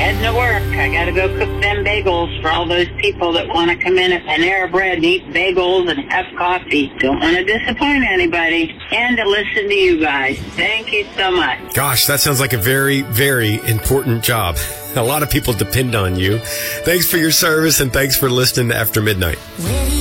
heading to work. I got to go cook them bagels for all those people that want to come in at Panera Bread and eat bagels and have coffee. Don't want to disappoint anybody. And to listen to you guys. Thank you so much. Gosh, that sounds like a very, very important job. A lot of people depend on you. Thanks for your service, and thanks for listening to After Midnight.